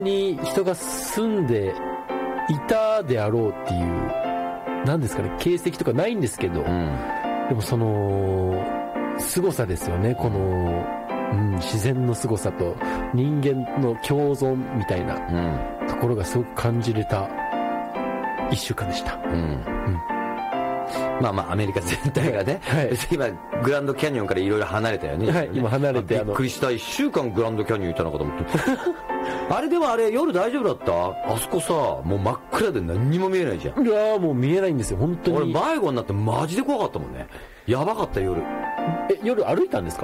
に人が住んでいたであろうっていうなんですかね、形跡とかないんですけど、でもその凄さですよね、この、自然の凄さと人間の共存みたいなところがすごく感じれた1週間でした。 まあまあアメリカ全体がね、今グランドキャニオンからいろいろ離れたよね。 今離れて、 びっくりした。1週間グランドキャニオンいたのかと思ってあれでもあれ夜大丈夫だった？あそこさもう真っ暗で何にも見えないじゃん。 いやもう見えないんですよ本当に。 俺迷子になってマジで怖かったもんね。やばかった夜。 夜歩いたんですか？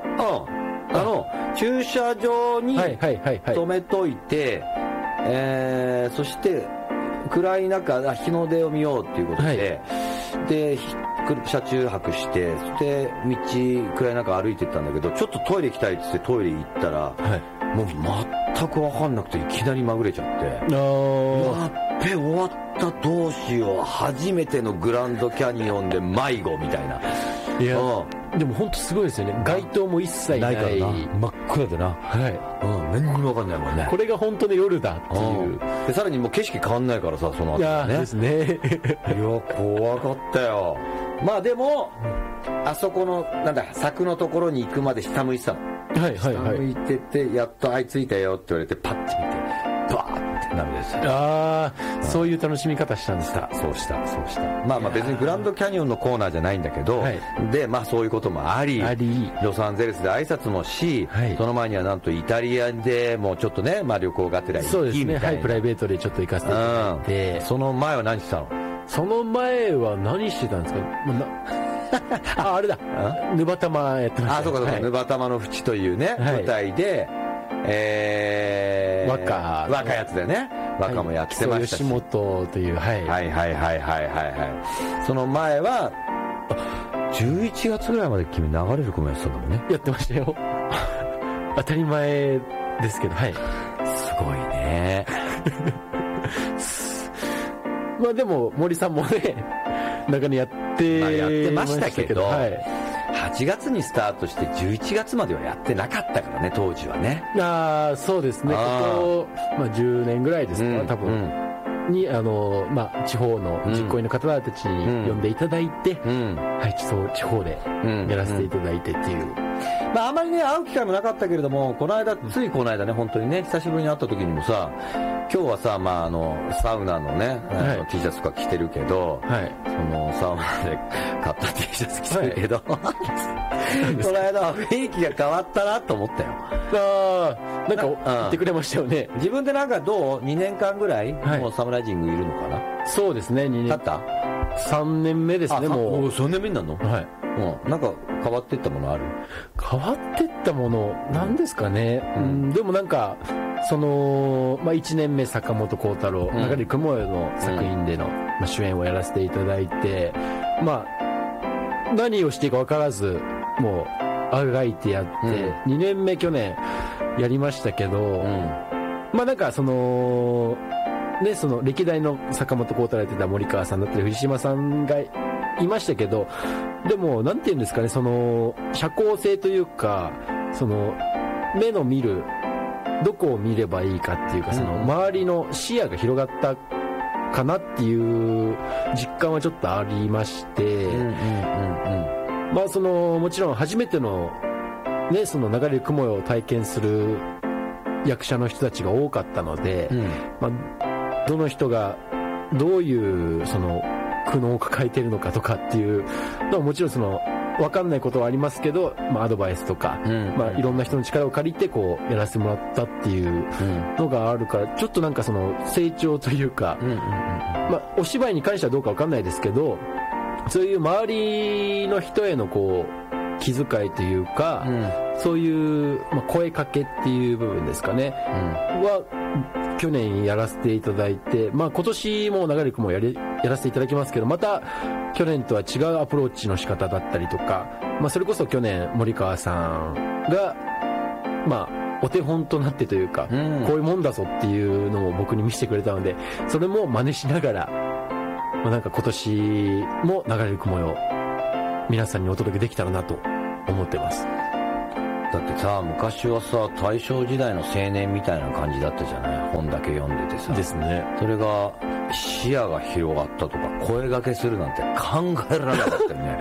駐車場に止めといて、そして暗い中日の出を見ようっていうことで、で車中泊して、そして道暗い中歩いてったんだけど、ちょっとトイレ行きたいって言ってトイレ行ったら、もう全く分かんなくていきなりまぐれちゃって、やっべ終わったどうしよう、初めてのグランドキャニオンで迷子みたいな。 いやでも本当すごいですよね。街灯も一切ないからな、真っ暗でな、何にも分かんないもんね。 これが本当の夜だっていう。 でさらにもう景色変わんないからさ、その後ね。 いやですねいや怖かったよ。まあでもあそこのなんだ柵のところに行くまで下向いてたの。下向いてて、やっとあいついたよって言われてパッて見てバーって涙です。 そういう楽しみ方したんですか？ そうした。まあ別にグランドキャニオンのコーナーじゃないんだけど、でまあそういうこともあり、ロサンゼルスで挨拶もし、その前にはなんとイタリアでもうちょっとね、まあ旅行がてら行きみたいな、 プライベートでちょっと行かせていただいて、 その前は何してたの？ その前は何してたんですか？あれだ、ヌバタマやってました。 そうか、ヌバタマの淵というね、舞台で、若やつだよね。若もやってましたし、 吉本という、 その前は11月ぐらいまで君流れるコメやってたんだもんね。 やってましたよ当たり前ですけど、すごいねまあでも森さんもね中にやってましたけど、8月にスタートして11月まではやってなかったからね、当時はね。 そうですね。ここ、10年ぐらいですか、多分に地方の実行委員の方たちに呼んでいただいて、地方でやらせていただいてっていう。 あまりね会う機会もなかったけれども、ついこの間ね、本当にね、久しぶりに会った時にもさ、今日はさ、サウナのね、T シャツとか着てるけど、そのサウナで買った T シャツ着てるけど、この間は雰囲気が変わったなと思ったよ。 なんか言ってくれましたよね。 自分でなんかどう ?2 年間ぐらい、もうサムライジングいるのかな？ そうですね、2年。 経った？ 3年目ですね、もう。 3年目になるの？なんか変わってったものある？ 変わってったものなんですかね。でもなんかその、1年目坂本幸太郎、流れ雲よの作品での、主演をやらせていただいて、何をしていいか分からずもうあがいてやって、2年目去年やりましたけど、なんかその歴代の坂本幸太郎やってた森川さんだったり藤島さんがいましたけど、でもなんていうんですかね、その社交性というか、その目の見るどこを見ればいいかっていうか、その周りの視野が広がったかなっていう実感はちょっとありまして、そのもちろん初めてのね、その流れる雲よを体験する役者の人たちが多かったので、どの人がどういうその苦悩を抱えているのかとかっていうのはもちろんその分かんないことはありますけど、アドバイスとか、いろんな人の力を借りてこうやらせてもらったっていうのがあるから、ちょっとなんかその成長というか、お芝居に関してはどうか分かんないですけど、そういう周りの人へのこう気遣いというか、そういう、声かけっていう部分ですかね、は去年やらせていただいて、今年も流れくもやらせていただきますけど、また去年とは違うアプローチの仕方だったりとか、それこそ去年森川さんがお手本となってというか、こういうもんだぞっていうのを僕に見せてくれたので、それも真似しながら、なんか今年も流れる雲よ皆さんにお届けできたらなと思ってます。 だってさ、昔はさ、大正時代の青年みたいな感じだったじゃない、本だけ読んでてさ。 ですね。 それが視野が広がったとか声掛けするなんて考えられなかったよね。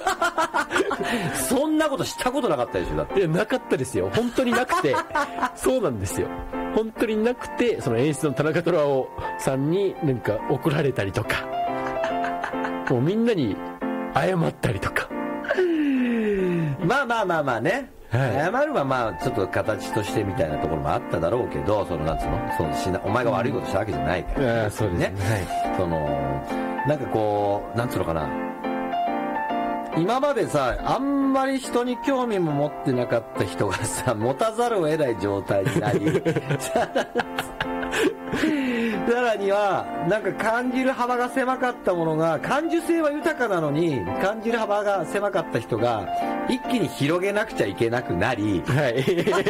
そんなことしたことなかったでしょ、だって。 いや、なかったですよ。本当になくて。そうなんですよ。本当になくて、その演出の田中虎夫さんになんか怒られたりとか、もうみんなに謝ったりとか。 まあね。はい、謝るはまあちょっと形としてみたいなところもあっただろうけど、そのなんつうの、お前が悪いことしたわけじゃないから、 ね。そうですね。 はい、そのなんかこうなんつうのかな。今までさ、あんまり人に興味も持ってなかった人がさ、持たざるを得ない状態になり、さらにはなんか感じる幅が狭かったものが、感受性は豊かなのに感じる幅が狭かった人が一気に広げなくちゃいけなくなり、はい、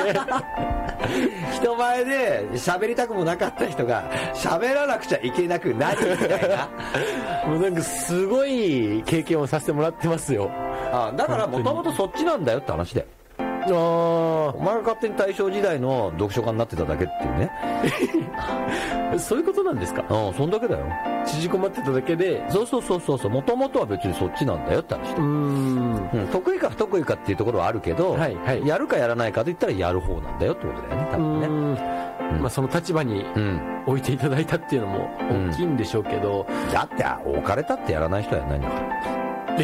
人前で喋りたくもなかった人が喋らなくちゃいけなくなりみたいなもうなんかすごい経験をさせてもらってますよ。 だからもともとそっちなんだよって話で、お前が勝手に大正時代の読書家になってただけっていうね。 そういうことなんですか。 そんだけだよ。 縮こまってただけで。 そうもともとは別にそっちなんだよって話で、得意か不得意かっていうところはあるけど、はいはい、やるかやらないかといったらやる方なんだよってことだよね、多分ね。 まあ、その立場に置いていただいたっていうのも大きいんでしょうけど、 だって置かれたってやらない人はやらないんだから。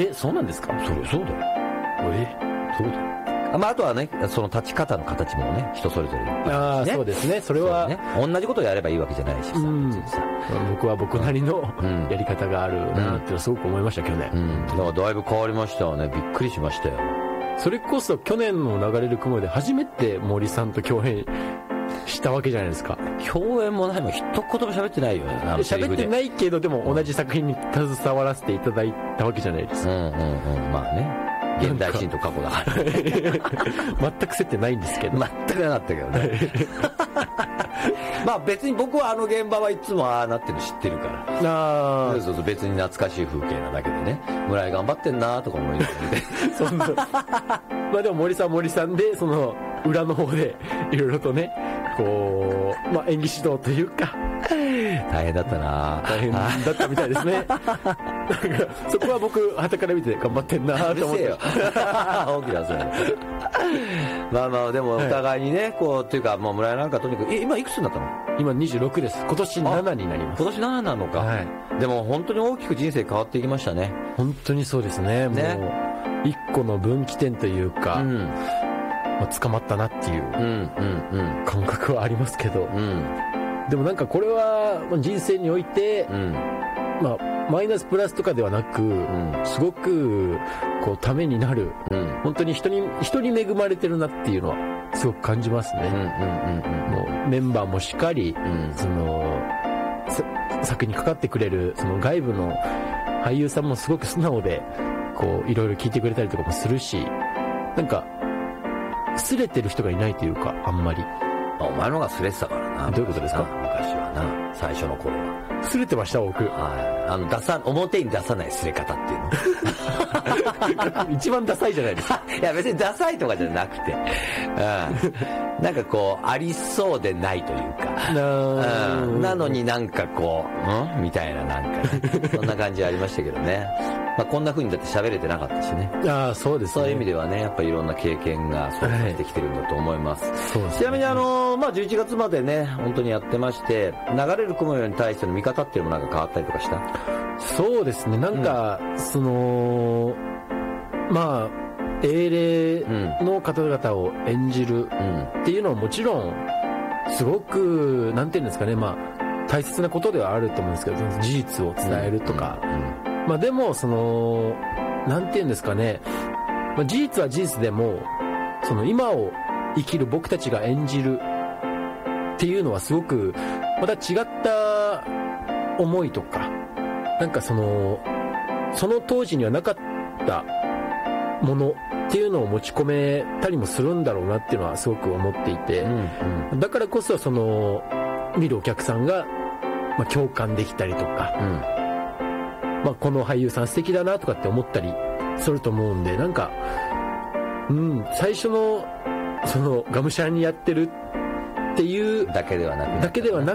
そうなんですか。 そうだよ。そうだよ。あとはね、その立ち方の形もね、人それぞれ、ね、 そうですね。それはね、同じことをやればいいわけじゃないしさ、 僕は僕なりのやり方があるなってすごく思いましたけどね。 だからだいぶ変わりましたよね。びっくりしましたよ。 それこそ去年の流れる雲で初めて森さんと共演したわけじゃないですか。 共演もないもん、一言も喋ってないよね。 喋ってないけど、でも同じ作品に携わらせていただいたわけじゃないですか。 まあね、現代人と過去だから全く接点ないんですけど。 全くなかったけどね。まあ別に僕は現場はいつもああなってるの知ってるから。そう別に懐かしい風景なだけでね、村井頑張ってんなとか思いながらね。 まあでも森さんでその裏の方でいろいろとね、こう、まあ演技指導というか、 大変だったな。 大変だったみたいですね。そこは僕旗から見て頑張ってんなと思って。 大きなそれ。まあでもお互いにね、こうっていうか、もう村井なんかとにかく今いくつになったの？ 今26です。今年7になります。 今年7なのか。はい。でも本当に大きく人生変わっていきましたね。 本当にそうですね。もう一個の分岐点というか、捕まったなっていう感覚はありますけど、でもなんかこれは人生において、まあマイナスプラスとかではなく、すごくこうためになる、本当に人に恵まれてるなっていうのはすごく感じますね。もうメンバーもしっかり、その作にかかってくれるその外部の俳優さんもすごく素直で、こういろいろ聞いてくれたりとかもするし、なんかすれてる人がいないというか、あんまり。 お前のがすれてたからな。 どういうことですか？ 昔はな、最初の頃は。 すれてました、僕。 表に出さないすれ方っていうの。 一番ダサいじゃないですか。 いや別にダサいとかじゃなくて、なんかこうありそうでないというか、なのになんかこうみたいな、なんか、ね、そんな感じありましたけどね。まあこんな風にだって喋れてなかったしね。 そうですね。 そういう意味ではね、やっぱりいろんな経験がそうしてきてるんだと思います。 そうですね。 ちなみにまあ11月までね、本当にやってまして、流れる雲に対しての見方っていうのもなんか変わったりとかした？ そうですね。なんか、そのまあ英霊の方々を演じるっていうのはもちろんすごくなんていうんですかね、まあ大切なことではあると思うんですけど、事実を伝えるとか、まあでもそのなんていうんですかね、まあ、事実は事実でもその今を生きる僕たちが演じるっていうのはすごくまた違った思いとか、なんかその当時にはなかったものっていうのを持ち込めたりもするんだろうなっていうのはすごく思っていて、だからこそその見るお客さんがまあ共感できたりとか、まあこの俳優さん素敵だなとかって思ったりすると思うんで、なんか最初のそのがむしゃらにやってるっていうだけではな